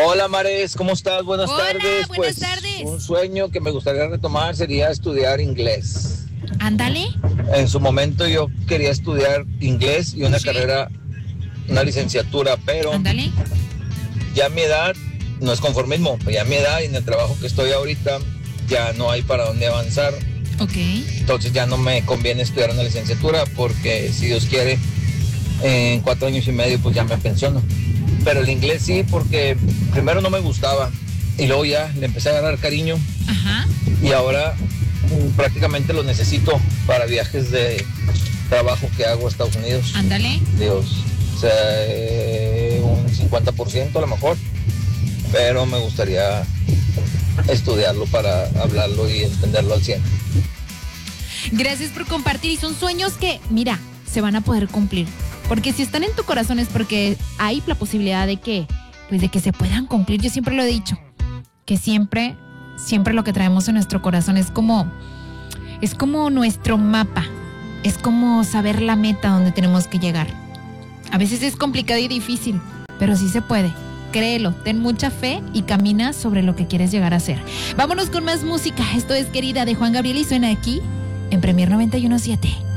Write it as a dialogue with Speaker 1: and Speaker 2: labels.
Speaker 1: Hola Mares, ¿cómo estás? Buenas
Speaker 2: Hola,
Speaker 1: tardes.
Speaker 2: buenas tardes.
Speaker 1: Un sueño que me gustaría retomar sería estudiar inglés.
Speaker 2: Ándale.
Speaker 1: En su momento yo quería estudiar inglés y una
Speaker 2: Sí.
Speaker 1: carrera, una licenciatura, pero
Speaker 2: Ándale.
Speaker 1: ya a mi edad no es conformismo, ya a mi edad y en el trabajo que estoy ahorita ya no hay para dónde avanzar.
Speaker 2: Ok.
Speaker 1: Entonces ya no me conviene estudiar una licenciatura porque si Dios quiere en 4 años y medio pues ya me pensiono. Pero el inglés sí, porque primero no me gustaba y luego ya le empecé a agarrar cariño
Speaker 2: Ajá.
Speaker 1: y ahora prácticamente lo necesito para viajes de trabajo que hago a Estados Unidos.
Speaker 2: Ándale.
Speaker 1: Dios, o sea, un 50% a lo mejor, pero me gustaría estudiarlo para hablarlo y entenderlo al 100.
Speaker 2: Gracias por compartir. Y son sueños que, mira, se van a poder cumplir. Porque si están en tu corazón es porque hay la posibilidad de que, pues de que se puedan cumplir. Yo siempre lo he dicho, que siempre lo que traemos en nuestro corazón es como nuestro mapa. Es como saber la meta donde tenemos que llegar. A veces es complicado y difícil, pero sí se puede. Créelo, ten mucha fe y camina sobre lo que quieres llegar a ser. Vámonos con más música. Esto es Querida de Juan Gabriel y suena aquí en Premier 91.7.